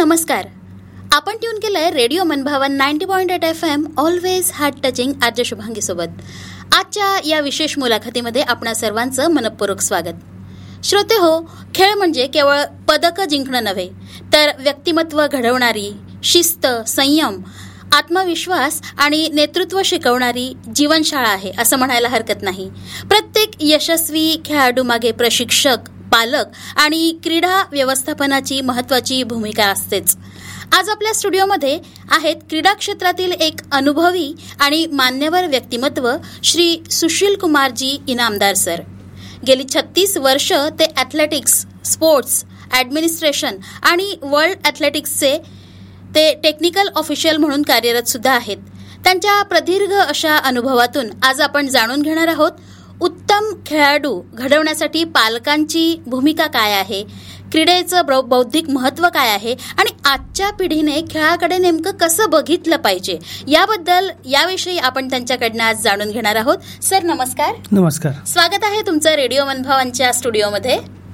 नमस्कार. आपण ट्यून केलंय रेडिओ मनभावन 90.8 FM always heart touching आर्ज Shubhangi सोबत. आजच्या या विशेष मुलाखतीमध्ये आपणा सर्वांचं मनपूर्वक स्वागत. श्रोते हो, खेळ म्हणजे केवळ पदकं जिंकणं नव्हे, तर व्यक्तिमत्व घडवणारी, शिस्त, संयम, आत्मविश्वास आणि नेतृत्व शिकवणारी जीवनशाळा आहे असं म्हणायला हरकत नाही. प्रत्येक यशस्वी खेळाडूमागे प्रशिक्षक, पालक आणि क्रीडा व्यवस्थापनाची महत्त्वाची भूमिका असतेच. आज आपल्या स्टुडिओमध्ये आहेत क्रीडा क्षेत्रातील एक अनुभवी आणि मान्यवर व्यक्तिमत्व श्री सुशील कुमारजी इनामदार सर. गेली 36 वर्ष ते ॲथलेटिक्स, स्पोर्ट्स, ॲडमिनिस्ट्रेशन आणि वर्ल्ड ॲथलेटिक्सचे ते टेक्निकल ऑफिशियल म्हणून कार्यरत सुद्धा आहेत. त्यांच्या प्रदीर्घ अशा अनुभवातून आज आपण जाणून घेणार आहोत उत्तम खेळाडू घडवण्यासाठी पालकांची भूमिका काय आहे, क्रीडेचं बौद्धिक महत्त्व काय आहे आणि आजच्या पिढीने खेळाकडे नेमकं कसं बघितलं पाहिजे याविषयी आपण त्यांच्याकडनं आज जाणून घेणार आहोत. सर नमस्कार. नमस्कार. स्वागत आहे तुमचं रेडिओ मनभावनच्या स्टुडिओमध्ये.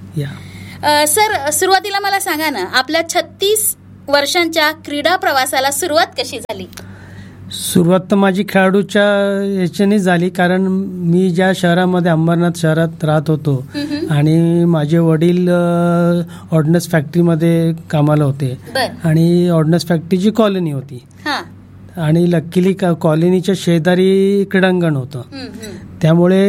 सर, सुरुवातीला मला सांगा ना, आपल्या 36 वर्षांच्या क्रीडा प्रवासाला सुरुवात कशी झाली? सुरुवात तर माझी खेळाडूच्या याच्याने झाली, कारण मी ज्या शहरामध्ये अंबरनाथ शहरात राहत होतो आणि माझे वडील ऑर्डनन्स फॅक्टरीमध्ये कामाला होते आणि ऑर्डनन्स फॅक्टरीची कॉलनी होती आणि लकीली कॉलनीच्या शेजारी क्रीडांगण होतं. त्यामुळे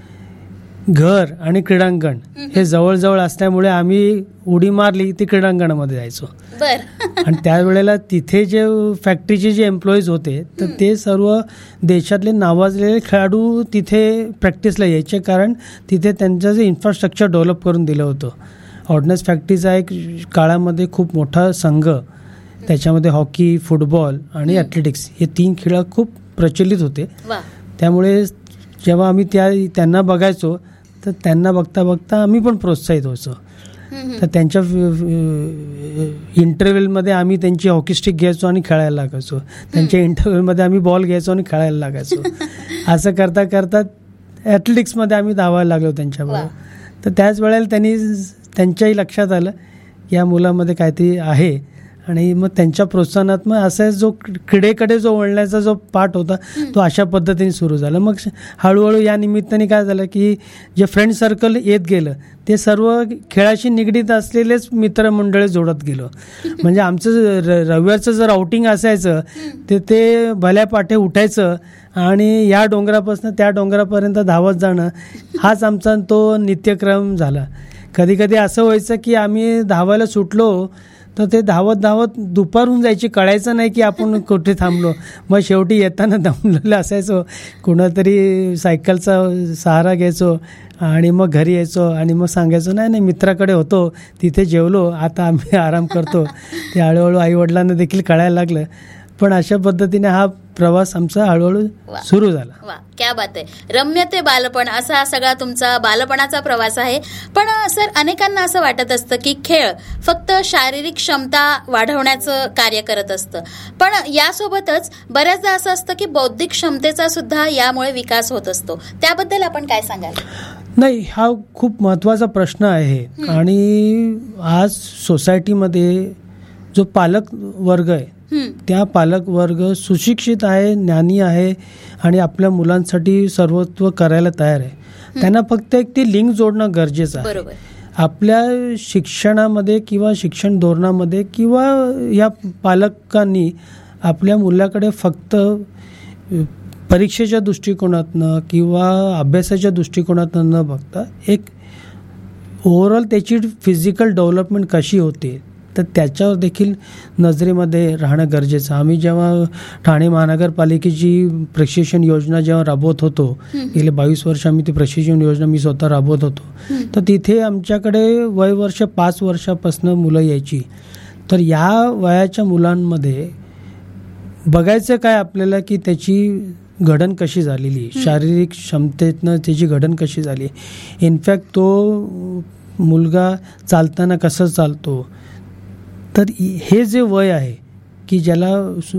घर आणि क्रीडांगण हे जवळजवळ असल्यामुळे आम्ही उडी मारली ती क्रीडांगणामध्ये जायचो. आणि त्यावेळेला तिथे जे फॅक्टरीचे जे एम्प्लॉईज होते तर ते सर्व देशातले नावाजलेले खेळाडू तिथे प्रॅक्टिसला यायचे, कारण तिथे त्यांचं जे इन्फ्रास्ट्रक्चर डेव्हलप करून दिलं होतं. ऑर्डनन्स फॅक्टरीचा एक काळामध्ये खूप मोठा संघ, त्याच्यामध्ये हॉकी, फुटबॉल आणि ॲथलेटिक्स हे 3 खेळ खूप प्रचलित होते. त्यामुळे जेव्हा आम्ही त्यांना बघायचो तर त्यांना बघता बघता आम्ही पण प्रोत्साहित व्हायचो. तर त्यांच्या इंटरव्हलमध्ये आम्ही त्यांची हॉकी स्टिक घ्यायचो आणि खेळायला लागायचो. त्यांच्या इंटरव्हलमध्ये आम्ही बॉल घ्यायचो आणि खेळायला लागायचो. असं करता करता ॲथलेटिक्समध्ये आम्ही धावायला लागलो त्यांच्याबरोबर. तर त्याच वेळेला त्यांच्याही लक्षात आलं या मुलामध्ये काहीतरी आहे आणि मग त्यांच्या प्रोत्साहनात मग असा जो क्रीडेकडे जो वळण्याचा जो पाठ होता तो अशा पद्धतीने सुरू झाला. मग हळूहळू या निमित्ताने काय झालं की जे फ्रेंड सर्कल येत गेलं ते सर्व खेळाशी निगडीत असलेलेच मित्रमंडळी जोडत गेलो. म्हणजे आमचं रविवारचं जर आउटिंग असायचं ते भल्या पाठे उठायचं आणि या डोंगरापासून त्या डोंगरापर्यंत धावत जाणं हाच आमचा तो नित्यक्रम झाला. कधी कधी असं व्हायचं की आम्ही धावायला सुटलो तर ते धावत धावत दुपार होऊन जायची, कळायचं नाही की आपण कुठे थांबलो. मग शेवटी येताना दमलेलं असायचो, कुणातरी सायकलचा सहारा घ्यायचो आणि मग घरी यायचो आणि मग सांगायचो नाही मित्राकडे होतो, तिथे जेवलो, आता आम्ही आराम करतो. ते हळूहळू आईवडिलांना देखील कळायला लागलं. पण अशा पद्धतीने हा प्रवास आमचा हळूहळू सुरू झाला. वा, क्या बात आहे. रम्य ते बालपण असा सगळा तुमचा बालपणाचा प्रवास आहे. पण सर, अनेकांना असं वाटत असतं की खेळ फक्त शारीरिक क्षमता वाढवण्याचं कार्य करत असतं, पण यासोबतच बऱ्याचदा असं असतं की बौद्धिक क्षमतेचा सुद्धा यामुळे विकास होत असतो. त्याबद्दल आपण काय सांगाल? नाही, हा खूप महत्त्वाचा प्रश्न आहे. आणि आज सोसायटीमध्ये जो पालक वर्ग आहे त्या पालक वर्ग सुशिक्षित आहे, ज्ञानी आहे आणि आपल्या मुलांसाठी सर्वस्व करायला तयार आहे. त्यांना फक्त एक ती लिंक जोडणं गरजेचं आहे. आपल्या शिक्षणामध्ये किंवा शिक्षण धोरणामध्ये किंवा या पालकांनी आपल्या मुलाकडे फक्त परीक्षेच्या दृष्टिकोनातनं किंवा अभ्यासाच्या दृष्टिकोनातनं न बघता एक ओव्हरऑल त्याची फिजिकल डेव्हलपमेंट कशी होते तर त्याच्यावर देखील नजरेमध्ये राहणं गरजेचं. आम्ही जेव्हा ठाणे महानगरपालिकेची प्रशिक्षण योजना जेव्हा राबवत होतो, गेले 22 वर्ष आम्ही ती प्रशिक्षण योजना मी स्वतः राबवत होतो, तर तिथे आमच्याकडे वयवर्ष 5 वर्षापासून मुलं यायची. तर या वयाच्या मुलांमध्ये बघायचं काय आपल्याला की त्याची घडण कशी झालेली, शारीरिक क्षमतेतनं त्याची घडण कशी झाली. इनफॅक्ट तो मुलगा चालताना कसं चालतो, तर हे जे वय आहे की ज्याला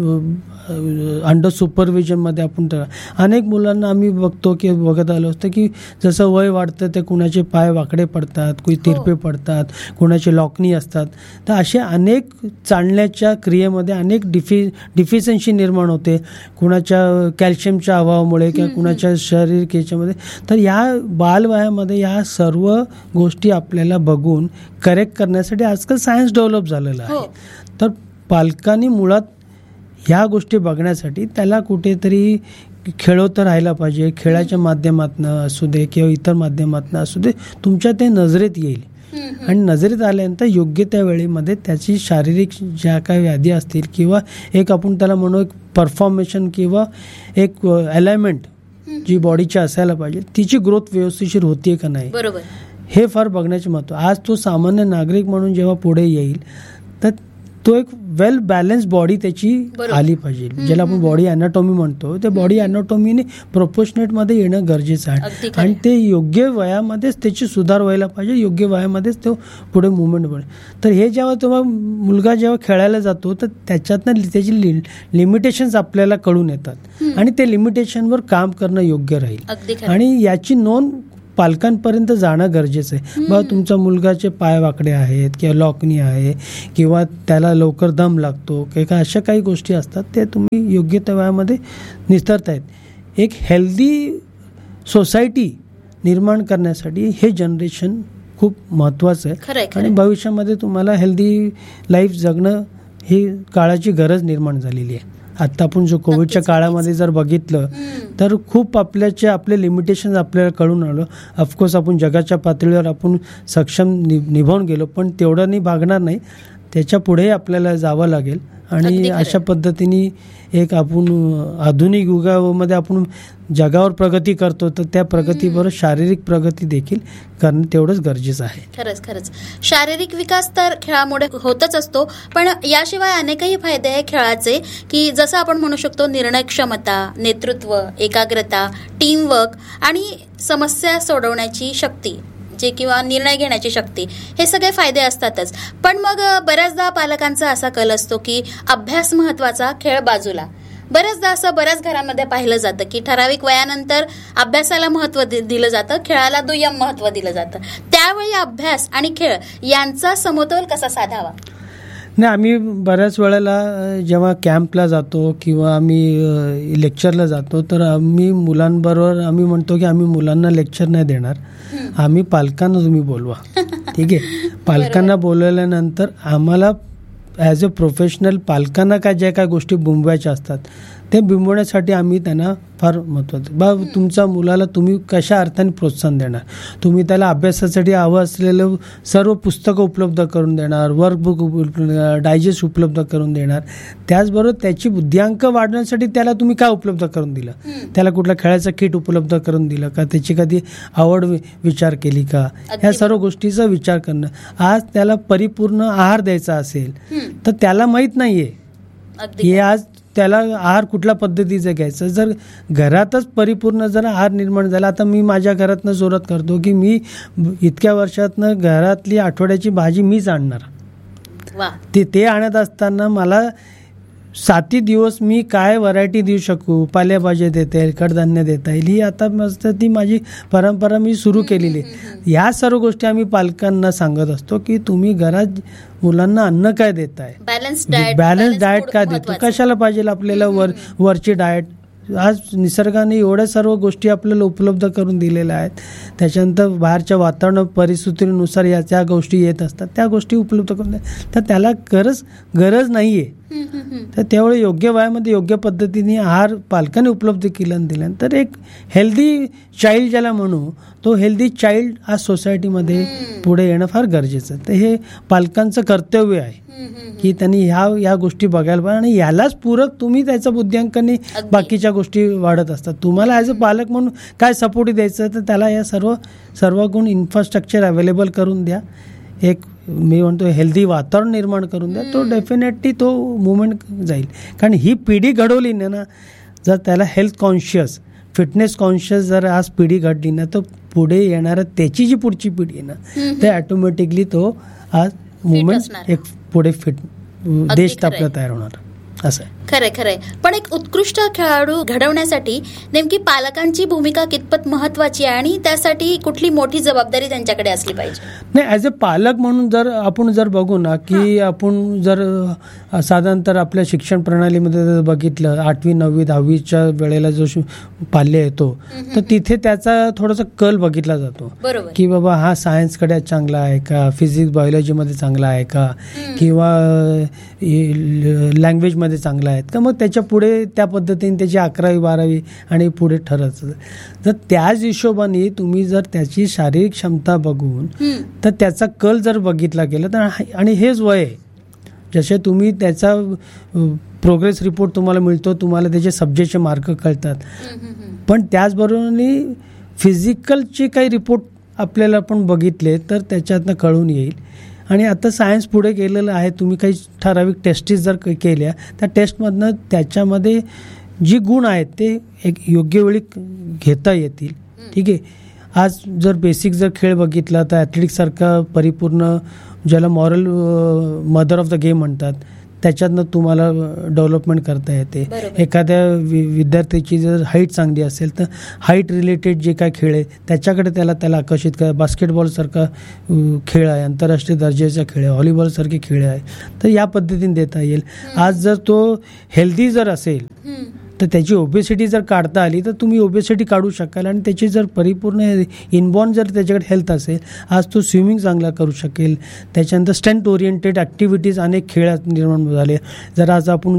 अंडर सुपरविजनमध्ये आपण अनेक मुलांना आम्ही बघत आलो असतं की जसं वय वाढतं ते कुणाचे पाय वाकडे पडतात, कोणी तिरपे पडतात, कुणाचे लॉकनी असतात. तर असे अनेक चालण्याच्या क्रियेमध्ये अनेक डिफिशियन्सी निर्माण होते, कुणाच्या कॅल्शियमच्या अभावामुळे किंवा कुणाच्या शारीरिक याच्यामध्ये. तर या बालवयामध्ये या सर्व गोष्टी आपल्याला बघून करेक्ट करण्यासाठी आजकाल सायन्स डेव्हलप झालेलं आहे. तर पालकांनी मुळात ह्या गोष्टी बघण्यासाठी त्याला कुठेतरी खेळवतं राहायला पाहिजे. खेळाच्या माध्यमातून असू दे किंवा इतर माध्यमातून असू दे, तुमच्या ते नजरेत येईल आणि नजरेत आल्यानंतर योग्य त्या वेळेमध्ये त्याची शारीरिक ज्या काही व्याधी असतील किंवा एक आपण त्याला म्हणू एक परफॉर्मेशन किंवा एक अलाइनमेंट जी बॉडीची असायला पाहिजे तिची ग्रोथ व्यवस्थिशीर होतीये का नाही, बरोबर, हे फार बघण्याचे महत्त्व. आज तो सामान्य नागरिक म्हणून जेव्हा पुढे येईल तर तो एक वेल बॅलन्स बॉडी त्याची आली पाहिजे, ज्याला आपण बॉडी अॅनाटॉमी म्हणतो. ते बॉडी अॅनाटॉमीने प्रोपोर्शनेटमध्ये येणं गरजेचं आहे आणि ते योग्य वयामध्येच त्याची सुधार व्हायला पाहिजे, योग्य वयामध्येच तो पुढे मुवमेंट बने. तर हे जेव्हा मुलगा जेव्हा खेळायला जातो तर त्याच्यातनं त्याची लिमिटेशन्स आपल्याला कळून येतात आणि ते लिमिटेशनवर काम करणं योग्य राहील आणि याची नोंद पालकांपर्यंत जाणं गरजेचं आहे. बा तुमचा मुलगाचे पाय वाकडे आहेत किंवा लॉकनी आहे किंवा त्याला लवकर दम लागतो किंवा अशा काही गोष्टी असतात, ते तुम्ही योग्य त्या वयामध्ये निस्तरतायत. एक हेल्दी सोसायटी निर्माण करण्यासाठी हे जनरेशन खूप महत्त्वाचं आहे आणि भविष्यामध्ये तुम्हाला हेल्दी लाईफ जगणं ही काळाची गरज निर्माण झालेली आहे. आता आपण जो कोविडच्या काळामध्ये जर बघितलं तर खूप आपले लिमिटेशन आपल्याला कळून आलं. ऑफकोर्स आपण जगाच्या पातळीवर आपण सक्षम निभावून गेलो, पण तेवढं नाही भागणार नाही, त्याच्या पुढे आपल्याला जावं लागेल आणि अशा पद्धतीने एक आपण आधुनिक युगामध्ये आपण जगावर प्रगती करतो तर त्या प्रगतीबरोबर शारीरिक प्रगती देखील करणं तेवढंच गरजेचं आहे. खरंच शारीरिक विकास तर खेळामुळे होतच असतो, पण याशिवाय अनेकही फायदे आहे खेळाचे, की जसं आपण म्हणू शकतो निर्णय क्षमता, नेतृत्व, एकाग्रता, टीमवर्क आणि समस्या सोडवण्याची शक्ती जे किंवा निर्णय घेण्याची शक्ती, हे सगळे फायदे असतातच. पण मग बऱ्याचदा पालकांचा असा कल असतो की अभ्यास महत्वाचा, खेळ बाजूला. बऱ्याचदा असं बऱ्याच घरांमध्ये पाहिलं जातं की ठराविक वयानंतर अभ्यासाला महत्त्व दिलं जातं, खेळाला दुय्यम महत्त्व दिलं जातं. त्यावेळी अभ्यास आणि खेळ यांचा समतोल कसा साधावा? नाही, आम्ही बऱ्याच वेळेला जेव्हा कॅम्पला जातो किंवा आम्ही लेक्चरला जातो तर आम्ही मुलांबरोबर आम्ही म्हणतो की आम्ही मुलांना लेक्चर नाही देणार, आम्ही पालकांना तुम्ही बोलवा. ठीक आहे, पालकांना बोलवल्यानंतर आम्हाला ॲज अ प्रोफेशनल पालकांना काय ज्या काय गोष्टी बिंबवायच्या असतात ते बिंबवण्यासाठी आम्ही त्यांना फार महत्त्वाचं बा तुमच्या मुलाला तुम्ही कशा अर्थाने प्रोत्साहन देणार, तुम्ही त्याला अभ्यासासाठी हवं असलेलं सर्व पुस्तकं उपलब्ध करून देणार, वर्कबुक उपलब्ध देणार, डायजेस्ट उपलब्ध करून देणार. त्याचबरोबर त्याची बुद्ध्यांक वाढवण्यासाठी त्याला तुम्ही काय उपलब्ध करून दिलं, त्याला कुठला खेळाचं किट उपलब्ध करून दिलं का, त्याची कधी आवड विचार केली का, ह्या सर्व गोष्टीचा विचार करणं. आज त्याला परिपूर्ण आहार द्यायचा असेल तर त्याला माहीत नाहीये हे आज त्याला आहार कुठल्या पद्धतीचा घ्यायचा. जर घरातच परिपूर्ण जर आहार निर्माण झाला, आता मी माझ्या घरातनं जोरात करतो की मी इतक्या वर्षातनं घरातली आठवड्याची भाजी मीच आणणार. ते आणत असताना मला 7 दिवस मी काय व्हरायटी देऊ शकू, पालेभाज्या देता येईल, कडधान्य देता येईल, ही आता मस्त ती माझी परंपरा मी सुरू केलेली आहे. या सर्व गोष्टी आम्ही पालकांना सांगत असतो की तुम्ही घरात मुलांना अन्न काय देताय, बॅलन्स डाएट काय देतो, कशाला पाहिजे आपल्याला वरची डाएट. आज निसर्गाने एवढ्या सर्व गोष्टी आपल्याला उपलब्ध करून दिलेल्या आहेत, त्याच्यानंतर बाहेरच्या वातावरण परिस्थितीनुसार त्या गोष्टी येत असतात, त्या गोष्टी उपलब्ध करून तर त्याला गरज नाहीये. तर त्यावेळी योग्य वयामध्ये योग्य पद्धतीने आहार पालकांनी उपलब्ध दिल्यानंतर एक हेल्दी चाइल्ड ज्याला म्हणू, तो हेल्दी चाइल्ड आज सोसायटीमध्ये पुढे येणं फार गरजेचं आहे. तर हे पालकांचं कर्तव्य आहे की त्यांनी ह्या गोष्टी बघायला पाहिजे आणि यालाच पूरक तुम्ही त्याचा बुद्ध्यांकाने बाकीच्या गोष्टी वाढत असतात. तुम्हाला ॲज अ पालक म्हणून काय सपोर्ट द्यायचं तर त्याला या सर्व गुण इन्फ्रास्ट्रक्चर अवेलेबल करून द्या, एक मी म्हणतो हेल्दी वातावरण निर्माण करून द्या, तो डेफिनेटली तो मुवमेंट जाईल. कारण ही पिढी घडवली ना, जर त्याला हेल्थ कॉन्शियस, फिटनेस कॉन्शियस जर आज पिढी घडली ना, तर पुढे येणारं त्याची जी पुढची पिढी आहे ना, ते ऑटोमॅटिकली तो आज मुवमेंट एक पुढे फिट देश आपला तयार होणार. असं. खरंय खरंय. पण एक उत्कृष्ट खेळाडू घडवण्यासाठी नेमकी पालकांची भूमिका कितपत महत्वाची आहे आणि त्यासाठी कुठली मोठी जबाबदारी त्यांच्याकडे असली पाहिजे? नाही, ॲज अ पालक म्हणून जर आपण बघू ना की आपण जर साधारणतः आपल्या शिक्षण प्रणालीमध्ये जर बघितलं 8वी 9वी 10वीच्या वेळेला जो पाल्य येतो तर तिथे त्याचा थोडासा कल बघितला जातो की बाबा हा सायन्सकडे चांगला आहे का, फिजिक्स बायोलॉजीमध्ये चांगला आहे का, किंवा लँग्वेजमध्ये चांगला आहे का, मग त्याच्या पुढे त्या पद्धतीने त्याची 11वी 12वी आणि पुढे ठरवतं. तर त्याच हिशोबाने तुम्ही जर त्याची शारीरिक क्षमता बघून तर त्याचा कल जर बघितला गेला तर, आणि हेच वय आहे, जसे तुम्ही त्याचा प्रोग्रेस रिपोर्ट तुम्हाला मिळतो, तुम्हाला त्याचे सब्जेक्टचे मार्क कळतात, पण त्याचबरोबर फिजिकलचे काही रिपोर्ट आपल्याला आपण बघितले तर त्याच्यातनं कळून येईल. आणि आता सायन्स पुढे गेलेलं आहे, तुम्ही काही ठराविक टेस्टीस जर केल्या त्या टेस्टमधनं त्याच्यामध्ये जी गुण आहेत ते एक योग्य वेळी घेता येतील. ठीक आहे. आज जर बेसिक जर खेळ बघितला तर ॲथलेटिक्ससारखा परिपूर्ण, ज्याला moral mother of the game म्हणतात, त्याच्यातनं तुम्हाला डेव्हलपमेंट करता येते. एखाद्या विद्यार्थ्याची जर हाईट चांगली असेल तर हाईट रिलेटेड जे काय खेळ आहे त्याच्याकडे त्याला आकर्षित करा. बास्केटबॉलसारखा खेळ आहे, आंतरराष्ट्रीय दर्जाचा खेळ आहे, व्हॉलीबॉलसारखे खेळ आहे, तर या पद्धतीने देता येईल. आज जर तो हेल्दी जर असेल तर त्याची ओबेसिटी जर काढता आली तर तुम्ही ओबेसिटी काढू शकाल, आणि त्याची जर परिपूर्ण इनबॉर्न जर त्याच्याकडे हेल्थ असेल, आज तो स्विमिंग चांगला करू शकेल. त्याच्यानंतर स्ट्रेंथ ओरिएंटेड ॲक्टिव्हिटीज अनेक खेळ निर्माण झाले. जर आज आपण